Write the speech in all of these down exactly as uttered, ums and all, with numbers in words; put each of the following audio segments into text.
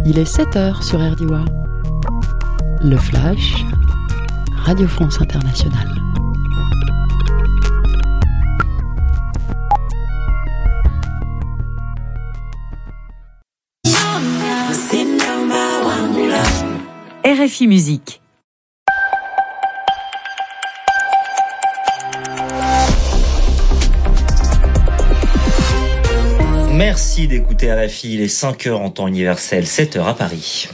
Il est sept heures sur R D W A. Le Flash, Radio France Internationale. R F I Musique. Merci d'écouter R F I, il est cinq heures en temps universel, sept heures à Paris.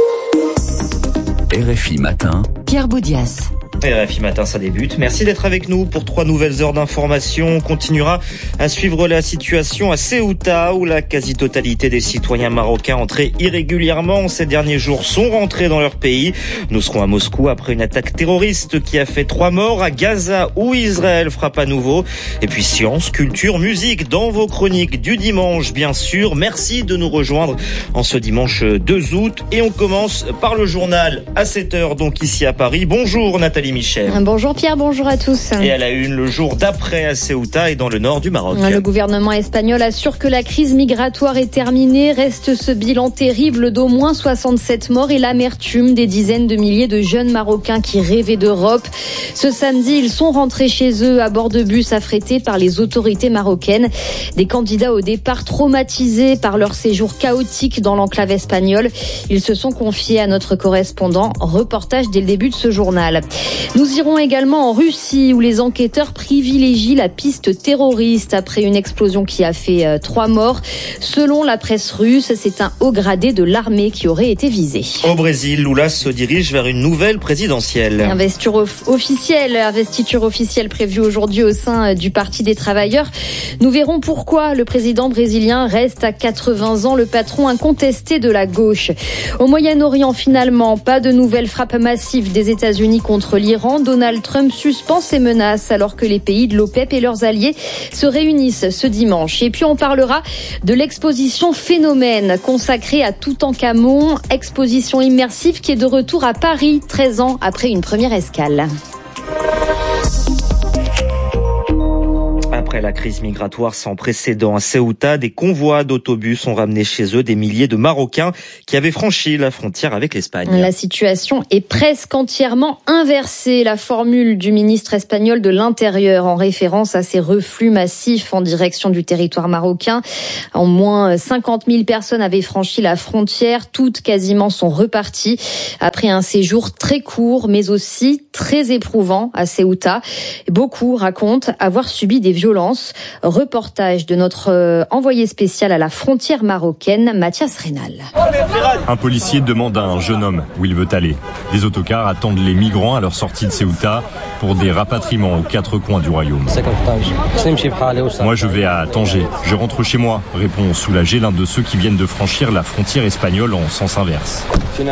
R F I Matin. Pierre Boudias. R F I Matin, ça débute. Merci d'être avec nous pour trois nouvelles heures d'information. On continuera à suivre la situation à Ceuta, où la quasi-totalité des citoyens marocains entrés irrégulièrement ces derniers jours sont rentrés dans leur pays. Nous serons à Moscou après une attaque terroriste qui a fait trois morts, à Gaza où Israël frappe à nouveau. Et puis science, culture, musique dans vos chroniques du dimanche, bien sûr. Merci de nous rejoindre en ce dimanche deux août. Et on commence par le journal à sept heures, donc ici à Paris. Bonjour Nathalie Michel. Bonjour Pierre, bonjour à tous. Et à la une, le jour d'après à Ceuta et dans le nord du Maroc. Le gouvernement espagnol assure que la crise migratoire est terminée. Reste ce bilan terrible d'au moins soixante-sept morts et l'amertume des dizaines de milliers de jeunes Marocains qui rêvaient d'Europe. Ce samedi, ils sont rentrés chez eux à bord de bus affrétés par les autorités marocaines. Des candidats au départ traumatisés par leur séjour chaotique dans l'enclave espagnole. Ils se sont confiés à notre correspondant. Reportage dès le début de ce journal. Nous irons également en Russie où les enquêteurs privilégient la piste terroriste après une explosion qui a fait euh, trois morts. Selon la presse russe, c'est un haut gradé de l'armée qui aurait été visé. Au Brésil, Lula se dirige vers une nouvelle présidentielle. Investiture off- officielle, investiture officielle prévue aujourd'hui au sein du Parti des Travailleurs. Nous verrons pourquoi le président brésilien reste à quatre-vingts ans le patron incontesté de la gauche. Au Moyen-Orient, finalement, pas de nouvelles frappes massives des États-Unis contre l'Iran. Donald Trump suspend ses menaces alors que les pays de l'OPEP et leurs alliés se réunissent ce dimanche. Et puis on parlera de l'exposition Phénomène consacrée à Toutankhamon, exposition immersive qui est de retour à Paris treize ans après une première escale. Après la crise migratoire sans précédent à Ceuta, des convois d'autobus ont ramené chez eux des milliers de Marocains qui avaient franchi la frontière avec l'Espagne. La situation est presque entièrement inversée. La formule du ministre espagnol de l'Intérieur en référence à ces reflux massifs en direction du territoire marocain. En moins cinquante mille personnes avaient franchi la frontière. Toutes quasiment sont reparties après un séjour très court mais aussi très éprouvant à Ceuta. Beaucoup racontent avoir subi des violences. Reportage de notre euh, envoyé spécial à la frontière marocaine, Mathias Reynal. Un policier demande à un jeune homme où il veut aller. Des autocars attendent les migrants à leur sortie de Ceuta pour des rapatriements aux quatre coins du royaume. Moi je vais à Tanger. Je rentre chez moi, répond soulagé l'un de ceux qui viennent de franchir la frontière espagnole en sens inverse.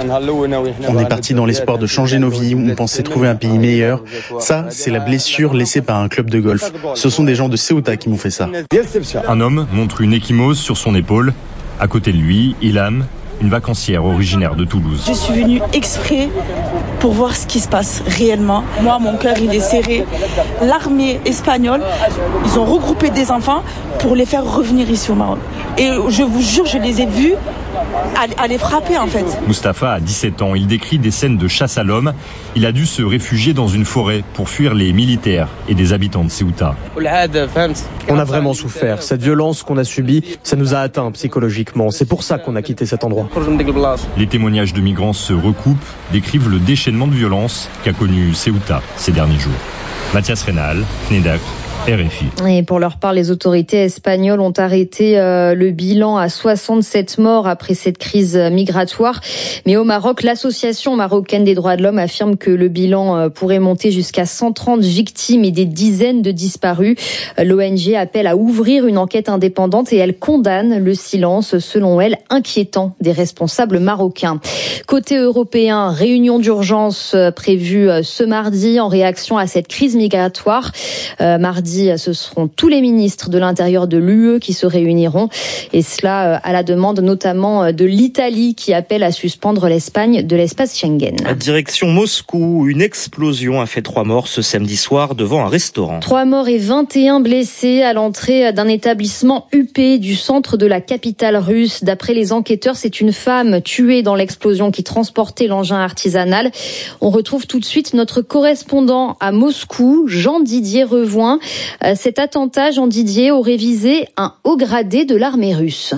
On est parti dans l'espoir de changer nos vies, on pensait trouver un pays meilleur. Ça, c'est la blessure laissée par un club de golf. Ce sont des gens de Ceuta qui m'ont fait ça. Un homme montre une ecchymose sur son épaule. À côté de lui, Ilham, une vacancière originaire de Toulouse. Je suis venue exprès pour voir ce qui se passe réellement. Moi, mon cœur, il est serré. L'armée espagnole, ils ont regroupé des enfants pour les faire revenir ici au Maroc. Et je vous jure, je les ai vus à les frapper en fait. Mustapha a dix-sept ans, il décrit des scènes de chasse à l'homme. Il a dû se réfugier dans une forêt pour fuir les militaires et des habitants de Ceuta. On a vraiment souffert. Cette violence qu'on a subie, ça nous a atteints psychologiquement. C'est pour ça qu'on a quitté cet endroit. Les témoignages de migrants se recoupent, décrivent le déchaînement de violence qu'a connu Ceuta ces derniers jours. Mathias Reynal, Nedak, R F I. Et pour leur part, les autorités espagnoles ont arrêté euh, le bilan à soixante-sept morts après cette crise migratoire. Mais au Maroc, l'association marocaine des droits de l'homme affirme que le bilan euh, pourrait monter jusqu'à cent trente victimes et des dizaines de disparus. L'O N G appelle à ouvrir une enquête indépendante et elle condamne le silence, selon elle, inquiétant des responsables marocains. Côté européen, réunion d'urgence prévue ce mardi en réaction à cette crise migratoire. Euh, mardi, vendredi, ce seront tous les ministres de l'Intérieur de l'U E qui se réuniront. Et cela à la demande notamment de l'Italie qui appelle à suspendre l'Espagne de l'espace Schengen. Direction Moscou, une explosion a fait trois morts ce samedi soir devant un restaurant. Trois morts et vingt et un blessés à l'entrée d'un établissement huppé du centre de la capitale russe. D'après les enquêteurs, c'est une femme tuée dans l'explosion qui transportait l'engin artisanal. On retrouve tout de suite notre correspondant à Moscou, Jean-Didier Revoin. Cet attentat, Jean-Didier, aurait visé un haut gradé de l'armée russe.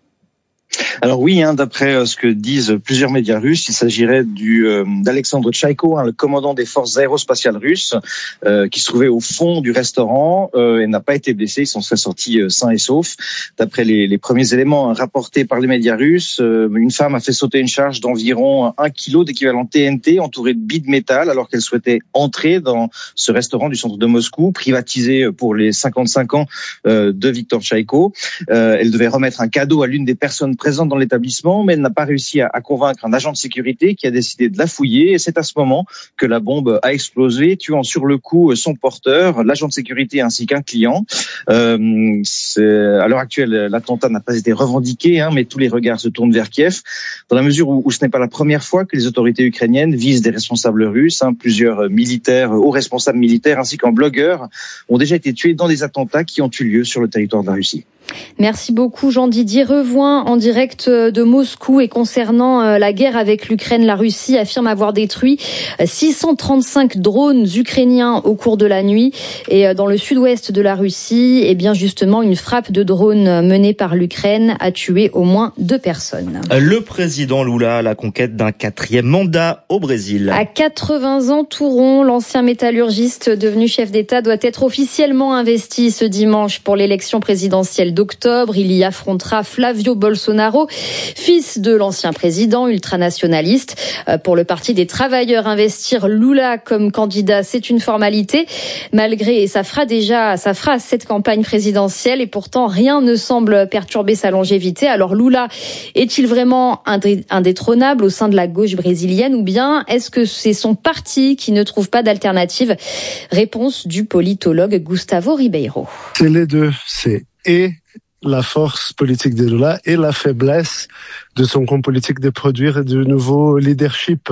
Alors oui, hein, d'après ce que disent plusieurs médias russes, il s'agirait du euh, d'Alexandre Tchaïko, hein, le commandant des forces aérospatiales russes, euh, qui se trouvait au fond du restaurant euh, et n'a pas été blessé. Il s'en serait sorti euh, sain et sauf. D'après les, les premiers éléments hein, rapportés par les médias russes, euh, une femme a fait sauter une charge d'environ un kilo d'équivalent T N T entourée de billes de métal alors qu'elle souhaitait entrer dans ce restaurant du centre de Moscou, privatisé pour les cinquante-cinq ans euh, de Victor Tchaïko. Euh, elle devait remettre un cadeau à l'une des personnes présente dans l'établissement, mais elle n'a pas réussi à, à convaincre un agent de sécurité qui a décidé de la fouiller. Et c'est à ce moment que la bombe a explosé, tuant sur le coup son porteur, l'agent de sécurité ainsi qu'un client. Euh, c'est, à l'heure actuelle, l'attentat n'a pas été revendiqué, hein, mais tous les regards se tournent vers Kiev, dans la mesure où, où ce n'est pas la première fois que les autorités ukrainiennes visent des responsables russes. Hein, plusieurs militaires, hauts responsables militaires ainsi qu'un blogueur ont déjà été tués dans des attentats qui ont eu lieu sur le territoire de la Russie. Merci beaucoup Jean-Didier Revoin en direct de Moscou. Et concernant la guerre avec l'Ukraine, la Russie affirme avoir détruit six cent trente-cinq drones ukrainiens au cours de la nuit. Et dans le sud-ouest de la Russie, eh bien justement, une frappe de drones menée par l'Ukraine a tué au moins deux personnes. Le président Lula à la conquête d'un quatrième mandat au Brésil. À quatre-vingts ans tout rond, l'ancien métallurgiste devenu chef d'État doit être officiellement investi ce dimanche pour l'élection présidentielle d'octobre. Il y affrontera Flavio Bolsonaro, fils de l'ancien président ultranationaliste. Pour le Parti des travailleurs, investir Lula comme candidat, c'est une formalité. Malgré, et ça fera déjà, ça fera cette campagne présidentielle et pourtant rien ne semble perturber sa longévité. Alors Lula est-il vraiment indétrônable au sein de la gauche brésilienne ou bien est-ce que c'est son parti qui ne trouve pas d'alternative? Réponse du politologue Gustavo Ribeiro. C'est les deux, c'est et la force politique de Lula et la faiblesse de son camp politique de produire de nouveaux leadership.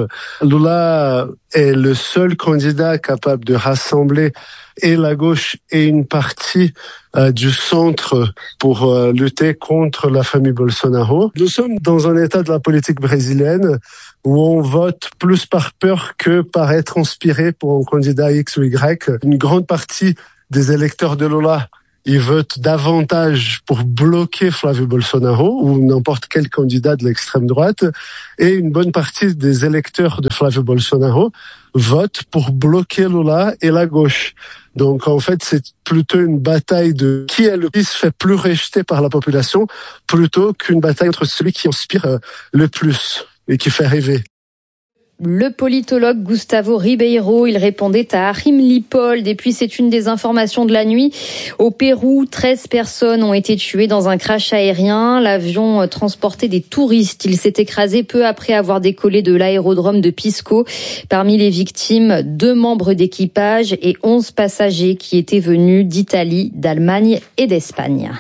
Lula est le seul candidat capable de rassembler et la gauche et une partie euh, du centre pour euh, lutter contre la famille Bolsonaro. Nous sommes dans un état de la politique brésilienne où on vote plus par peur que par être inspiré pour un candidat X ou Y. Une grande partie des électeurs de Lula ils votent davantage pour bloquer Flavio Bolsonaro ou n'importe quel candidat de l'extrême droite. Et une bonne partie des électeurs de Flavio Bolsonaro votent pour bloquer Lula et la gauche. Donc en fait, c'est plutôt une bataille de qui est le qui se fait plus rejeter par la population plutôt qu'une bataille entre celui qui inspire le plus et qui fait rêver. Le politologue Gustavo Ribeiro, il répondait à Achim Lippold. Et puis c'est une des informations de la nuit. Au Pérou, treize personnes ont été tuées dans un crash aérien. L'avion transportait des touristes. Il s'est écrasé peu après avoir décollé de l'aérodrome de Pisco. Parmi les victimes, deux membres d'équipage et onze passagers qui étaient venus d'Italie, d'Allemagne et d'Espagne.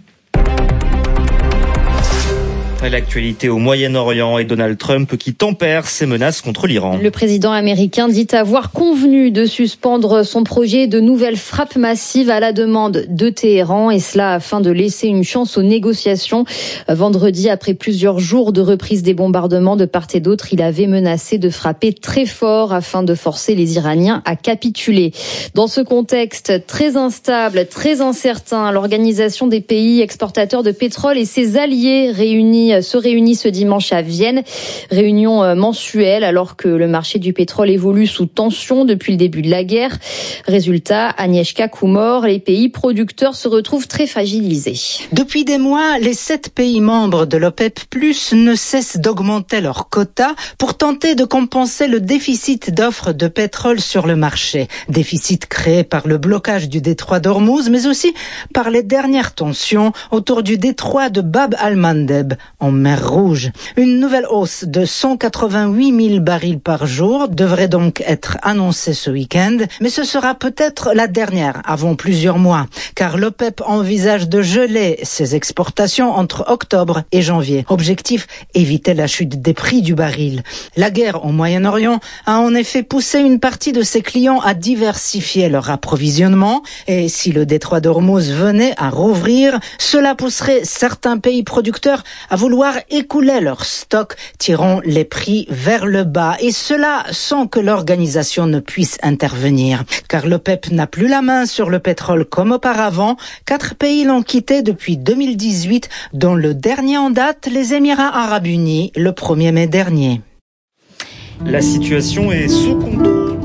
L'actualité au Moyen-Orient et Donald Trump qui tempère ses menaces contre l'Iran. Le président américain dit avoir convenu de suspendre son projet de nouvelles frappes massives à la demande de Téhéran et cela afin de laisser une chance aux négociations. Vendredi, après plusieurs jours de reprise des bombardements de part et d'autre, il avait menacé de frapper très fort afin de forcer les Iraniens à capituler. Dans ce contexte très instable, très incertain, l'Organisation des pays exportateurs de pétrole et ses alliés réunis se réunit ce dimanche à Vienne. Réunion mensuelle alors que le marché du pétrole évolue sous tension depuis le début de la guerre. Résultat, Agnieszka Kumor, les pays producteurs se retrouvent très fragilisés. Depuis des mois, les sept pays membres de l'OPEP plus, ne cessent d'augmenter leurs quotas pour tenter de compenser le déficit d'offres de pétrole sur le marché. Déficit créé par le blocage du détroit d'Ormuz, mais aussi par les dernières tensions autour du détroit de Bab al-Mandeb en mer Rouge. Une nouvelle hausse de cent quatre-vingt-huit mille barils par jour devrait donc être annoncée ce week-end, mais ce sera peut-être la dernière avant plusieurs mois, car l'OPEP envisage de geler ses exportations entre octobre et janvier. Objectif, éviter la chute des prix du baril. La guerre au Moyen-Orient a en effet poussé une partie de ses clients à diversifier leur approvisionnement, et si le détroit d'Ormuz venait à rouvrir, cela pousserait certains pays producteurs à vouloir écouler leurs stocks, tirant les prix vers le bas, et cela sans que l'organisation ne puisse intervenir. Car l'OPEP n'a plus la main sur le pétrole comme auparavant. Quatre pays l'ont quitté depuis deux mille dix-huit, dont le dernier en date, les Émirats Arabes Unis, le premier mai dernier. La situation est sous contrôle.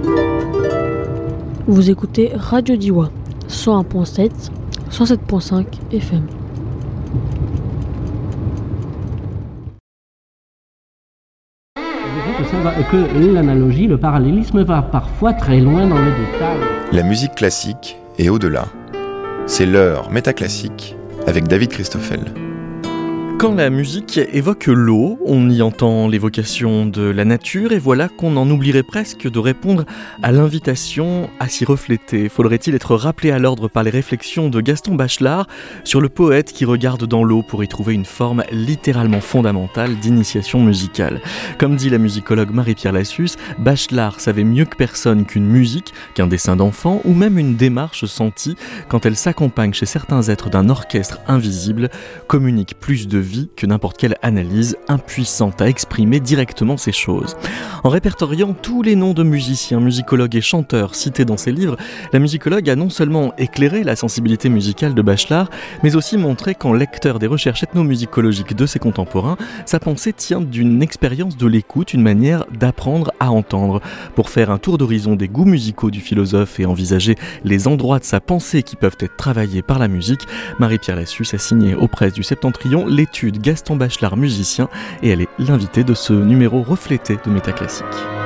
Vous écoutez Radio Diwa, cent un virgule sept, cent sept virgule cinq F M. Que l'analogie, le parallélisme va parfois très loin dans les détails. La musique classique est au-delà. C'est l'heure métaclassique avec David Christoffel. Quand la musique évoque l'eau, on y entend l'évocation de la nature et voilà qu'on en oublierait presque de répondre à l'invitation à s'y refléter. Faudrait-il être rappelé à l'ordre par les réflexions de Gaston Bachelard sur le poète qui regarde dans l'eau pour y trouver une forme littéralement fondamentale d'initiation musicale. Comme dit la musicologue Marie-Pierre Lassus, Bachelard savait mieux que personne qu'une musique, qu'un dessin d'enfant ou même une démarche sentie, quand elle s'accompagne chez certains êtres d'un orchestre invisible, communique plus de vie que n'importe quelle analyse, impuissante à exprimer directement ces choses. En répertoriant tous les noms de musiciens, musicologues et chanteurs cités dans ses livres, la musicologue a non seulement éclairé la sensibilité musicale de Bachelard, mais aussi montré qu'en lecteur des recherches ethnomusicologiques de ses contemporains, sa pensée tient d'une expérience de l'écoute, une manière d'apprendre à entendre. Pour faire un tour d'horizon des goûts musicaux du philosophe et envisager les endroits de sa pensée qui peuvent être travaillés par la musique, Marie-Pierre Lassus a signé aux presses du Septentrion l'étude Gaston Bachelard musicien et elle est l'invitée de ce numéro reflété de Métaclassique.